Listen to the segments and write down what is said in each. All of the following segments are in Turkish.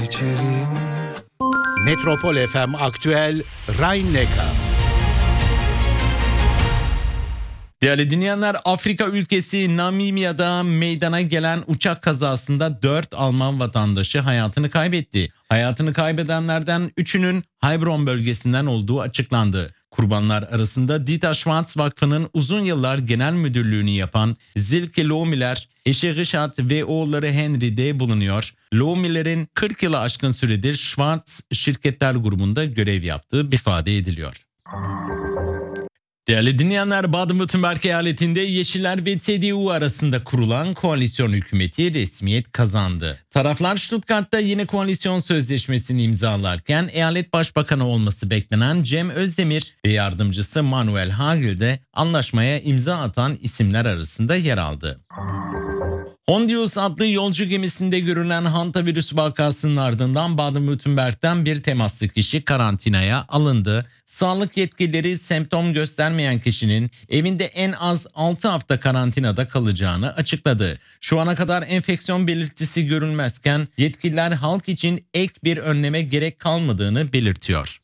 içerim. Metropol FM Aktüel Rhein-Neckar. Değerli dinleyenler, Afrika ülkesi Namibya'da meydana gelen uçak kazasında 4 Alman vatandaşı hayatını kaybetti. Hayatını kaybedenlerden 3'ünün Heilbronn bölgesinden olduğu açıklandı. Kurbanlar arasında Dieter Schwarz Vakfı'nın uzun yıllar genel müdürlüğünü yapan Silke Lohmiller, eşi Richard ve oğulları Henry de bulunuyor. Lohmiller'in 40 yılı aşkın süredir Schwarz şirketler grubunda görev yaptığı ifade ediliyor. Değerli dinleyenler, Baden-Württemberg eyaletinde Yeşiller ve CDU arasında kurulan koalisyon hükümeti resmiyet kazandı. Taraflar Stuttgart'ta yeni koalisyon sözleşmesini imzalarken eyalet başbakanı olması beklenen Cem Özdemir ve yardımcısı Manuel Hagel de anlaşmaya imza atan isimler arasında yer aldı. Hondius adlı yolcu gemisinde görülen hantavirüs vakasının ardından Baden-Württemberg'den bir temaslı kişi karantinaya alındı. Sağlık yetkilileri semptom göstermeyen kişinin evinde en az 6 hafta karantinada kalacağını açıkladı. Şu ana kadar enfeksiyon belirtisi görülmezken yetkililer halk için ek bir önleme gerek kalmadığını belirtiyor.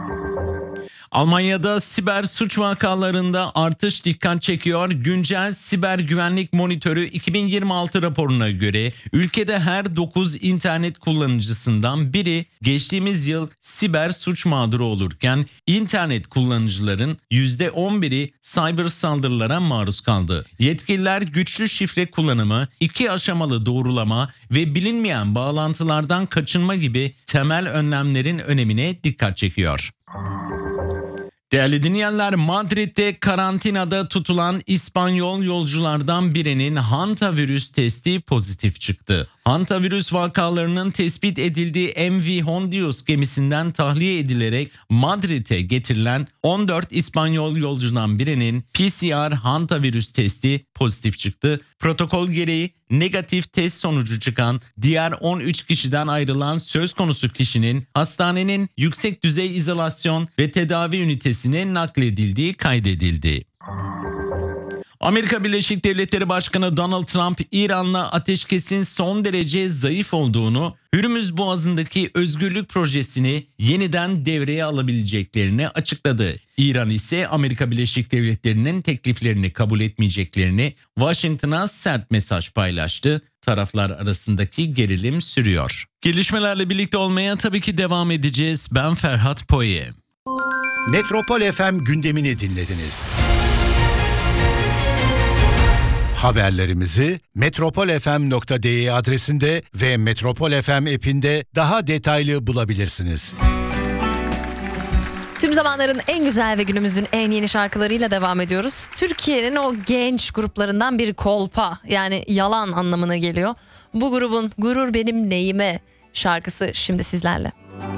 Almanya'da siber suç vakalarında artış dikkat çekiyor. Güncel Siber Güvenlik Monitörü 2026 raporuna göre ülkede her 9 internet kullanıcısından biri geçtiğimiz yıl siber suç mağduru olurken internet kullanıcıların %11'i cyber saldırılara maruz kaldı. Yetkililer güçlü şifre kullanımı, 2 aşamalı doğrulama ve bilinmeyen bağlantılardan kaçınma gibi temel önlemlerin önemine dikkat çekiyor. Değerli dinleyenler, Madrid'de karantinada tutulan İspanyol yolculardan birinin hantavirüs testi pozitif çıktı. Hantavirüs vakalarının tespit edildiği MV Hondius gemisinden tahliye edilerek Madrid'e getirilen 14 İspanyol yolcudan birinin PCR hantavirüs testi pozitif çıktı. Protokol gereği negatif test sonucu çıkan diğer 13 kişiden ayrılan söz konusu kişinin hastanenin yüksek düzey izolasyon ve tedavi ünitesine nakledildiği kaydedildi. Amerika Birleşik Devletleri Başkanı Donald Trump, İran'la ateşkesin son derece zayıf olduğunu, Hürmüz Boğazı'ndaki özgürlük projesini yeniden devreye alabileceklerini açıkladı. İran ise Amerika Birleşik Devletleri'nin tekliflerini kabul etmeyeceklerini Washington'a sert mesaj paylaştı. Taraflar arasındaki gerilim sürüyor. Gelişmelerle birlikte olmaya tabii ki devam edeceğiz. Ben Ferhat Poye. Metropol FM gündemini dinlediniz. Haberlerimizi metropolfm.de adresinde ve Metropol FM app'inde daha detaylı bulabilirsiniz. Tüm zamanların en güzel ve günümüzün en yeni şarkılarıyla devam ediyoruz. Türkiye'nin o genç gruplarından bir kolpa, yani yalan anlamına geliyor. Bu grubun Gurur Benim Neyime şarkısı şimdi sizlerle.